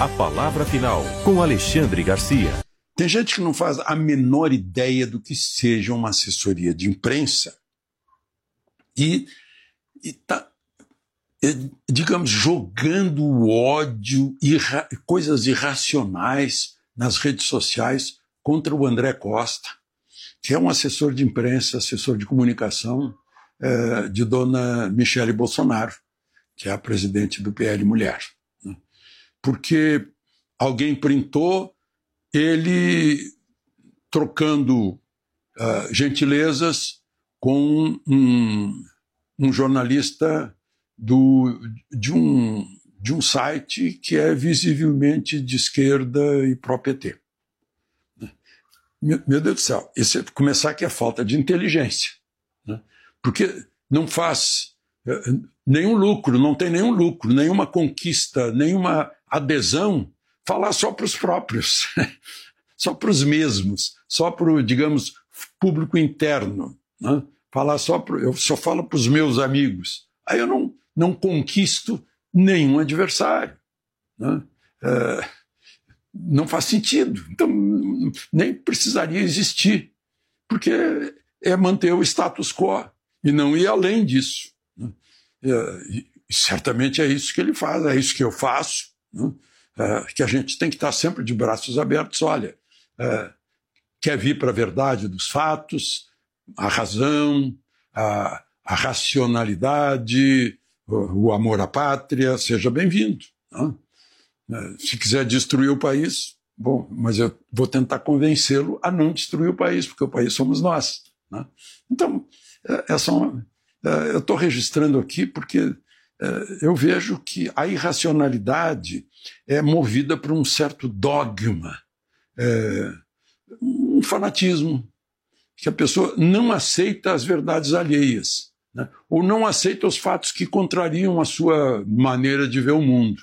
A palavra final, com Alexandre Garcia. Tem gente que não faz a menor ideia do que seja uma assessoria de imprensa e está, digamos, jogando o ódio e coisas irracionais nas redes sociais contra o André Costa, que é um assessor de imprensa, assessor de comunicação de dona Michele Bolsonaro, que é a presidente do PL Mulher. Porque alguém printou ele trocando gentilezas com um jornalista de um site que é visivelmente de esquerda e pró-PT. Meu Deus do céu, isso começar que é falta de inteligência, né? Porque não faz nenhum lucro, não tem nenhum lucro, nenhuma conquista, nenhuma adesão, falar só para os próprios, só para os mesmos, só para o, digamos, público interno, né? Eu só falo para os meus amigos. Aí eu não conquisto nenhum adversário, né? Não faz sentido. Então, nem precisaria existir, porque é manter o status quo e não ir além disso, né? E certamente é isso que ele faz, é isso que eu faço, né? Que a gente tem que estar sempre de braços abertos. Olha, quer vir para a verdade dos fatos, a razão, a racionalidade, o amor à pátria, seja bem-vindo, né? Se quiser destruir o país, bom, mas eu vou tentar convencê-lo a não destruir o país, porque o país somos nós, né? Então, eu estou registrando aqui porque eu vejo que a irracionalidade é movida por um certo dogma, um fanatismo, que a pessoa não aceita as verdades alheias, né? Ou não aceita os fatos que contrariam a sua maneira de ver o mundo.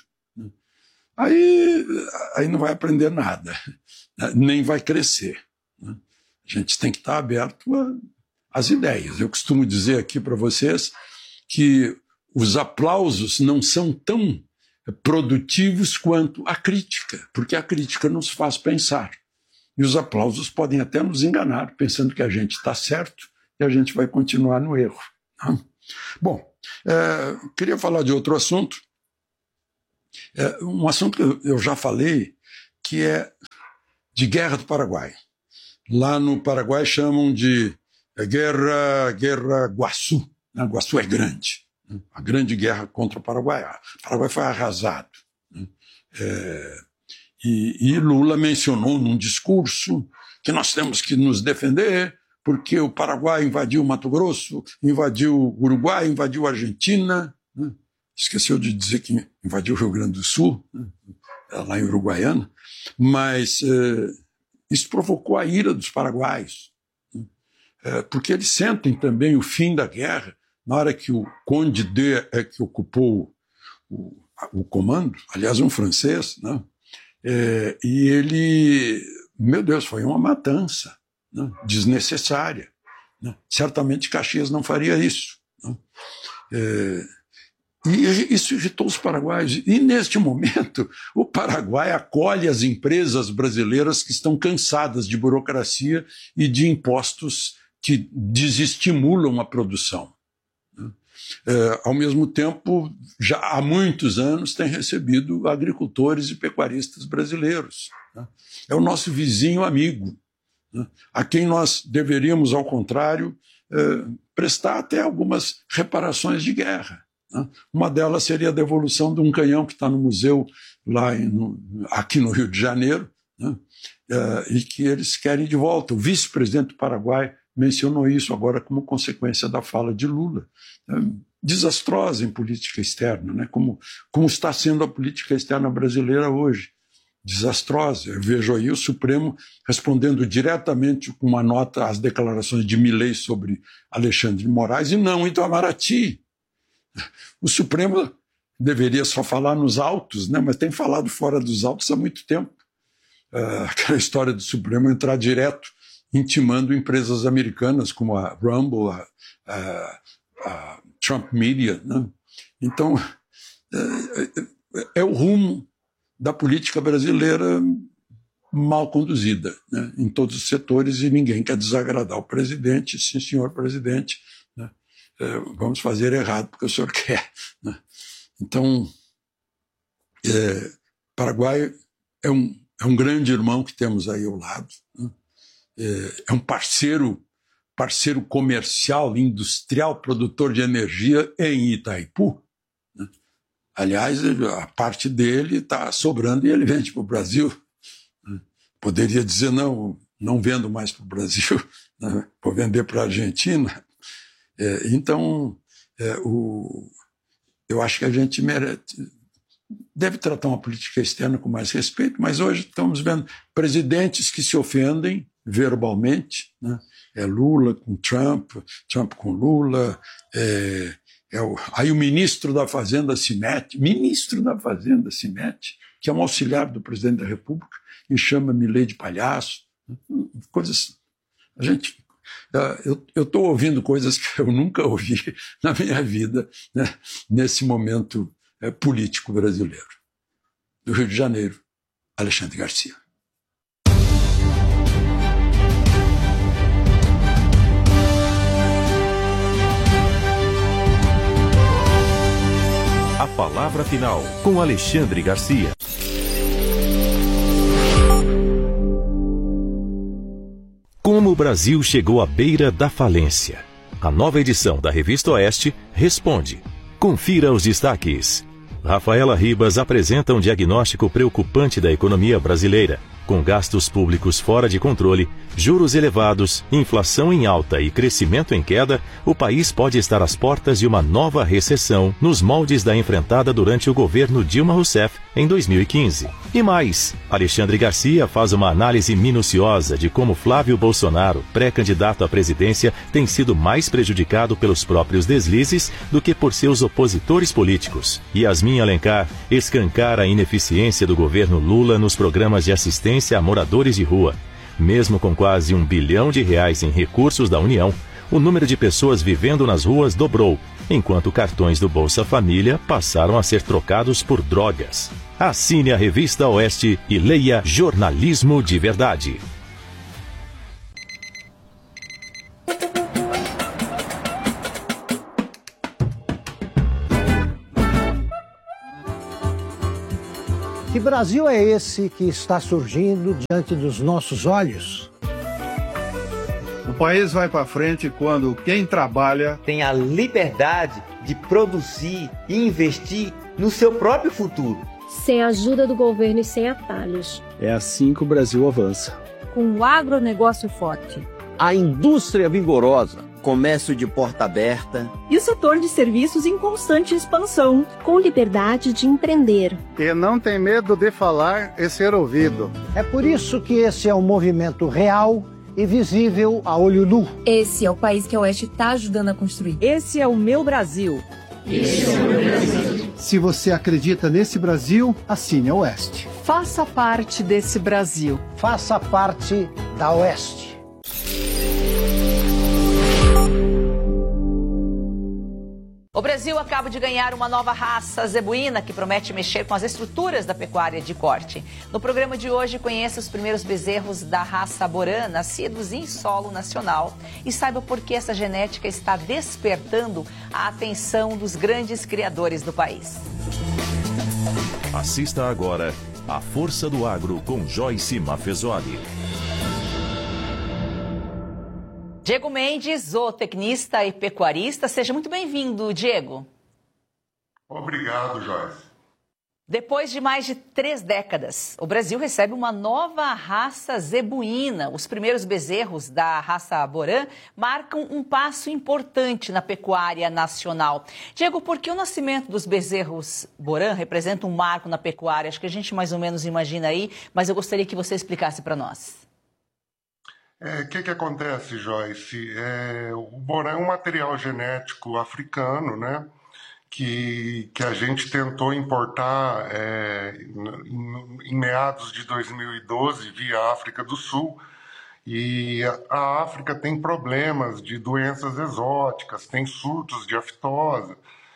Aí não vai aprender nada, nem vai crescer, né? A gente tem que estar aberto às ideias. Eu costumo dizer aqui para vocês que os aplausos não são tão produtivos quanto a crítica, porque a crítica nos faz pensar. E os aplausos podem até nos enganar, pensando que a gente está certo e a gente vai continuar no erro, né? Bom, queria falar de outro assunto. Um assunto que eu já falei, que é de Guerra do Paraguai. Lá no Paraguai chamam de Guerra Guaçu, né? Guaçu é grande, né? A grande guerra contra o Paraguai. O Paraguai foi arrasado, né? E Lula mencionou num discurso que nós temos que nos defender porque o Paraguai invadiu Mato Grosso, invadiu o Uruguai, invadiu a Argentina, né? Esqueceu de dizer que invadiu o Rio Grande do Sul, né? Lá em Uruguaiana, mas isso provocou a ira dos paraguaios, né? Porque eles sentem também o fim da guerra na hora que o Conde D que ocupou o comando, aliás, um francês, né? E ele, meu Deus, foi uma matança, né? Desnecessária, né? Certamente Caxias não faria isso, né? E isso irritou os paraguaios. E, neste momento, o Paraguai acolhe as empresas brasileiras que estão cansadas de burocracia e de impostos que desestimulam a produção, né? Ao mesmo tempo, já há muitos anos, tem recebido agricultores e pecuaristas brasileiros, né? É o nosso vizinho amigo, né? A quem nós deveríamos, ao contrário, prestar até algumas reparações de guerra. Uma delas seria a devolução de um canhão que está no museu aqui no Rio de Janeiro, né? E que eles querem de volta. O vice-presidente do Paraguai mencionou isso agora como consequência da fala de Lula. Desastrosa em política externa, né? Como está sendo a política externa brasileira hoje. Desastrosa. Eu vejo aí o Supremo respondendo diretamente com uma nota às declarações de Milei sobre Alexandre de Moraes e não Itamaraty. O Supremo deveria só falar nos autos, né? Mas tem falado fora dos autos há muito tempo. Aquela história do Supremo entrar direto, intimando empresas americanas como a Rumble, a Trump Media, né? Então, é o rumo da política brasileira mal conduzida, né, em todos os setores, e ninguém quer desagradar o presidente. Sim, senhor presidente, né, vamos fazer errado porque o senhor quer. Né. Então, Paraguai é um grande irmão que temos aí ao lado, né, é um parceiro comercial, industrial, produtor de energia em Itaipu. Né. Aliás, a parte dele está sobrando e ele vende para o Brasil. Poderia dizer, não vendo mais para o Brasil, né? Vou vender para a Argentina. Então, eu acho que a gente deve tratar uma política externa com mais respeito, mas hoje estamos vendo presidentes que se ofendem verbalmente, né? Lula com Trump, Trump com Lula, aí o ministro da Fazenda se mete, que é um auxiliar do presidente da República, e chama Milei de palhaço, coisas. Eu estou ouvindo coisas que eu nunca ouvi na minha vida, né, nesse momento político brasileiro. Do Rio de Janeiro, Alexandre Garcia. A palavra final com Alexandre Garcia. Como o Brasil chegou à beira da falência? A nova edição da Revista Oeste responde. Confira os destaques. Rafaela Ribas apresenta um diagnóstico preocupante da economia brasileira. Com gastos públicos fora de controle, juros elevados, inflação em alta e crescimento em queda, o país pode estar às portas de uma nova recessão nos moldes da enfrentada durante o governo Dilma Rousseff em 2015. E mais, Alexandre Garcia faz uma análise minuciosa de como Flávio Bolsonaro, pré-candidato à presidência, tem sido mais prejudicado pelos próprios deslizes do que por seus opositores políticos. Yasmin Alencar escancara a ineficiência do governo Lula nos programas de assistência a moradores de rua. Mesmo com quase R$1 bilhão em recursos da União, o número de pessoas vivendo nas ruas dobrou, enquanto cartões do Bolsa Família passaram a ser trocados por drogas. Assine a Revista Oeste e leia Jornalismo de Verdade. Que Brasil é esse que está surgindo diante dos nossos olhos? O país vai para frente quando quem trabalha tem a liberdade de produzir e investir no seu próprio futuro. Sem a ajuda do governo e sem atalhos. É assim que o Brasil avança. Com o agronegócio forte. A indústria vigorosa. Comércio de porta aberta. E o setor de serviços em constante expansão. Com liberdade de empreender. E não tem medo de falar e ser ouvido. É por isso que esse é um movimento real e visível a olho nu. Esse é o país que a Oeste está ajudando a construir. Esse é o meu Brasil. Esse é o meu Brasil. Se você acredita nesse Brasil, assine a Oeste. Faça parte desse Brasil. Faça parte da Oeste. O Brasil acaba de ganhar uma nova raça zebuína que promete mexer com as estruturas da pecuária de corte. No programa de hoje, conheça os primeiros bezerros da raça Borã, nascidos em solo nacional, e saiba por que essa genética está despertando a atenção dos grandes criadores do país. Assista agora A Força do Agro com Joyce Maffezoli. Diego Mendes, zootecnista e pecuarista. Seja muito bem-vindo, Diego. Obrigado, Joyce. Depois de mais de 3 décadas, o Brasil recebe uma nova raça zebuína. Os primeiros bezerros da raça Borã marcam um passo importante na pecuária nacional. Diego, por que o nascimento dos bezerros Borã representa um marco na pecuária? Acho que a gente mais ou menos imagina aí, mas eu gostaria que você explicasse para nós. O que acontece, Joyce? O Borã é um material genético africano, né? Que a gente tentou importar em meados de 2012 via África do Sul. E a África tem problemas de doenças exóticas, tem surtos de aftosa.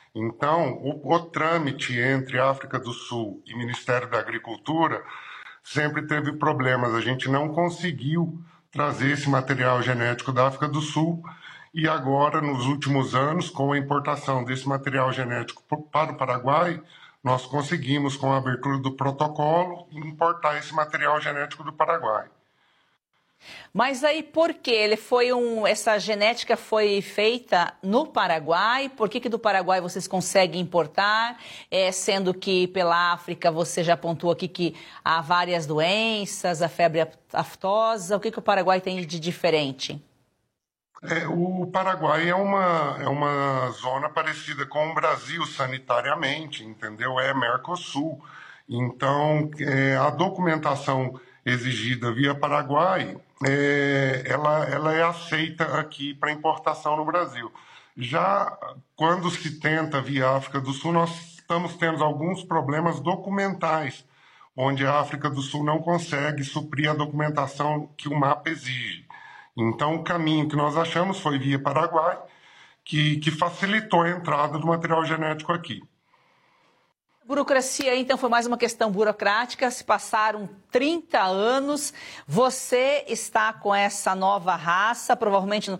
Então, o trâmite entre África do Sul e Ministério da Agricultura sempre teve problemas. A gente não conseguiu trazer esse material genético da África do Sul e agora, nos últimos anos, com a importação desse material genético para o Paraguai, nós conseguimos, com a abertura do protocolo, importar esse material genético do Paraguai. Mas aí por que essa genética foi feita no Paraguai? Por que do Paraguai vocês conseguem importar, sendo que pela África você já apontou aqui que há várias doenças, a febre aftosa, o que o Paraguai tem de diferente? O Paraguai é uma zona parecida com o Brasil sanitariamente, entendeu? É Mercosul. Então, a documentação exigida via Paraguai, ela é aceita aqui para importação no Brasil. Já quando se tenta via África do Sul, nós estamos tendo alguns problemas documentais, onde a África do Sul não consegue suprir a documentação que o mapa exige. Então, o caminho que nós achamos foi via Paraguai, que facilitou a entrada do material genético aqui. Burocracia, então, foi mais uma questão burocrática. Se passaram 30 anos, você está com essa nova raça, provavelmente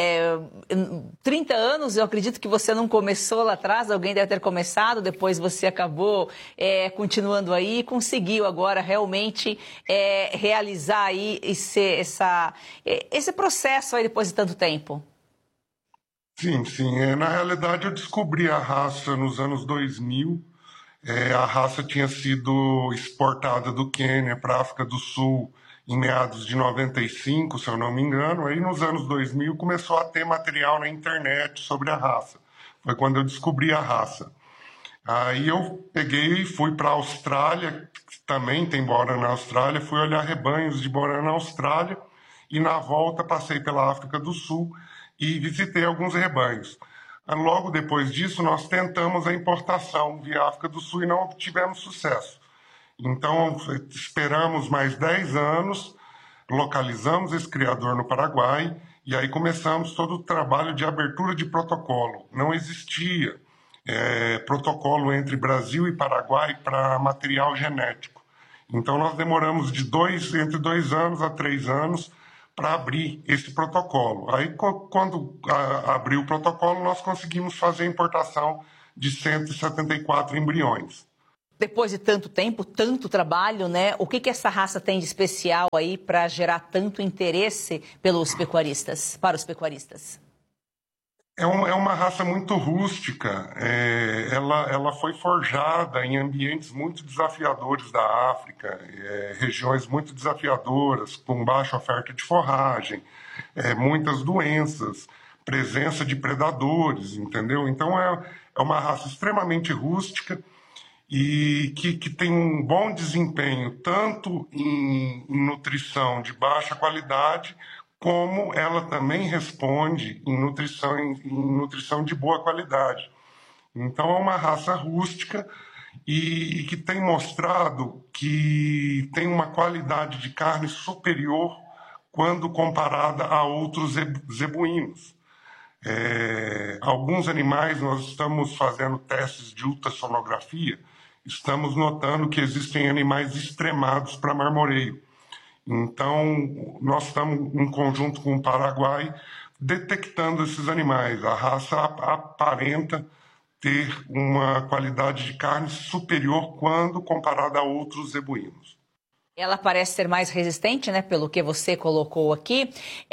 30 anos, eu acredito que você não começou lá atrás, alguém deve ter começado, depois você acabou continuando aí e conseguiu agora realmente realizar aí esse processo aí depois de tanto tempo. Sim. Na realidade, eu descobri a raça nos anos 2000. A raça tinha sido exportada do Quênia para a África do Sul em meados de 95, se eu não me engano. Aí nos anos 2000 começou a ter material na internet sobre a raça. Foi quando eu descobri a raça. Aí eu peguei e fui para a Austrália, que também tem Borã na Austrália, fui olhar rebanhos de Borã na Austrália e na volta passei pela África do Sul e visitei alguns rebanhos. Logo depois disso, nós tentamos a importação via África do Sul e não obtivemos sucesso. Então, esperamos mais 10 anos, localizamos esse criador no Paraguai e aí começamos todo o trabalho de abertura de protocolo. Não existia protocolo entre Brasil e Paraguai para material genético. Então, nós demoramos entre 2 anos a 3 anos para abrir esse protocolo. Aí, quando abriu o protocolo, nós conseguimos fazer a importação de 174 embriões. Depois de tanto tempo, tanto trabalho, né? O que essa raça tem de especial aí para gerar tanto interesse para os pecuaristas? É uma raça muito rústica. Ela foi forjada em ambientes muito desafiadores da África, regiões muito desafiadoras, com baixa oferta de forragem, muitas doenças, presença de predadores, entendeu? Então é uma raça extremamente rústica e que tem um bom desempenho tanto em nutrição de baixa qualidade, como ela também responde em nutrição de boa qualidade. Então é uma raça rústica e que tem mostrado que tem uma qualidade de carne superior quando comparada a outros zebuínos. Alguns animais, nós estamos fazendo testes de ultrassonografia, estamos notando que existem animais extremados para marmoreio. Então, nós estamos, em conjunto com o Paraguai, detectando esses animais. A raça aparenta ter uma qualidade de carne superior quando comparada a outros zebuínos. Ela parece ser mais resistente, né, pelo que você colocou aqui.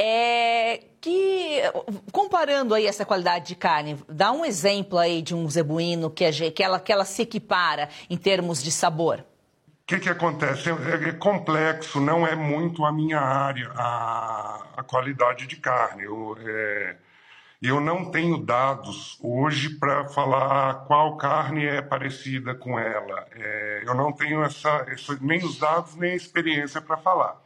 Comparando aí essa qualidade de carne, dá um exemplo aí de um zebuíno que ela se equipara em termos de sabor. O que acontece? É complexo, não é muito a minha área, a qualidade de carne. Eu não tenho dados hoje para falar qual carne é parecida com ela. Eu não tenho nem os dados, nem a experiência para falar.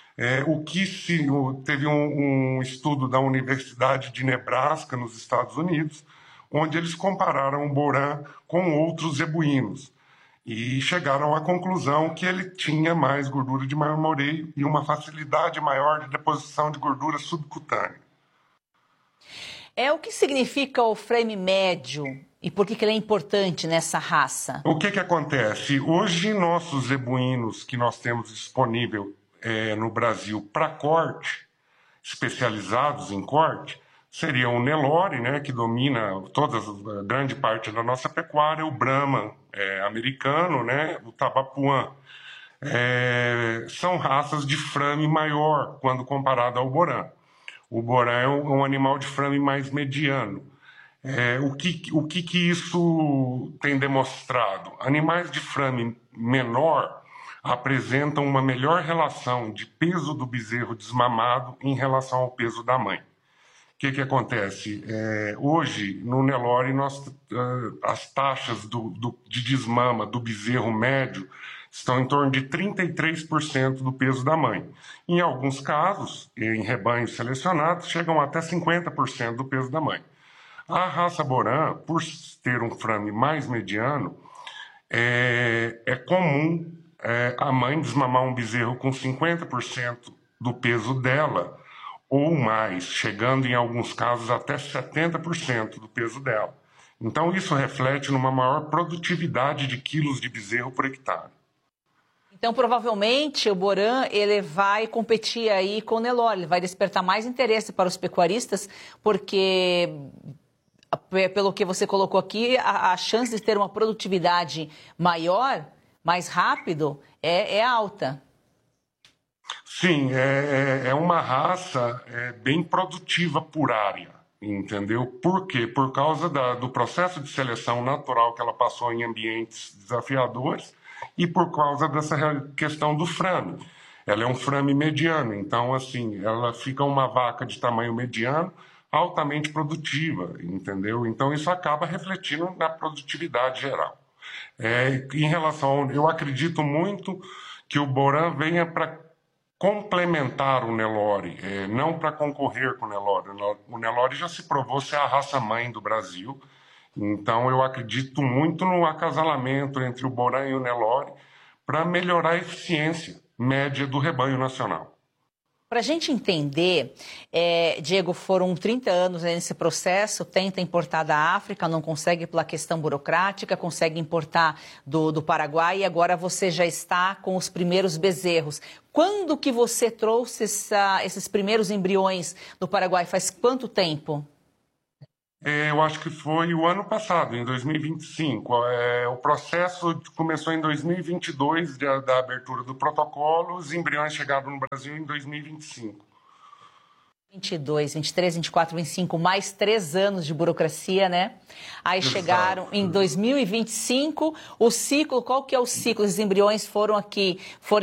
Teve um estudo da Universidade de Nebraska, nos Estados Unidos, onde eles compararam o Borã com outros zebuínos. E chegaram à conclusão que ele tinha mais gordura de marmoreio e uma facilidade maior de deposição de gordura subcutânea. O que significa o frame médio E por que ele é importante nessa raça? O que acontece? Hoje, nossos zebuínos que nós temos disponível no Brasil para corte, especializados em corte, seriam o Nelore, né, que domina grande parte da nossa pecuária, o Brahman americano, né, o Tabapuã. São raças de frame maior quando comparado ao Borã. O Borã é um animal de frame mais mediano. O que isso tem demonstrado? Animais de frame menor apresentam uma melhor relação de peso do bezerro desmamado em relação ao peso da mãe. O que acontece? Hoje, no Nelore, as taxas de desmama do bezerro médio estão em torno de 33% do peso da mãe. Em alguns casos, em rebanhos selecionados, chegam até 50% do peso da mãe. A raça Borã, por ter um frame mais mediano, é comum a mãe desmamar um bezerro com 50% do peso dela ou mais, chegando em alguns casos até 70% do peso dela. Então isso reflete numa maior produtividade de quilos de bezerro por hectare. Então, provavelmente, o Borã ele vai competir aí com o Nelore, ele vai despertar mais interesse para os pecuaristas, porque, pelo que você colocou aqui, a chance de ter uma produtividade maior, mais rápido, é alta. Sim, é uma raça bem produtiva por área, entendeu? Por quê? Por causa do processo de seleção natural que ela passou em ambientes desafiadores e por causa dessa questão do frame. Ela é um frame mediano, então, assim, ela fica uma vaca de tamanho mediano, altamente produtiva, entendeu? Então, isso acaba refletindo na produtividade geral. Em relação, eu acredito muito que o Borã venha para complementar o Nelore, não para concorrer com o Nelore. O Nelore já se provou ser a raça-mãe do Brasil, então eu acredito muito no acasalamento entre o Borã e o Nelore para melhorar a eficiência média do rebanho nacional. Para a gente entender, Diego, foram 30 anos nesse processo, tenta importar da África, não consegue pela questão burocrática, consegue importar do Paraguai e agora você já está com os primeiros bezerros. Quando que você trouxe esses primeiros embriões do Paraguai? Faz quanto tempo? Eu acho que foi o ano passado, em 2025. O processo começou em 2022, da abertura do protocolo. Os embriões chegaram no Brasil em 2025. 22, 23, 24, 25, mais 3 anos de burocracia, né? Aí exato. Chegaram em 2025. O ciclo, qual que é o ciclo? Os embriões foram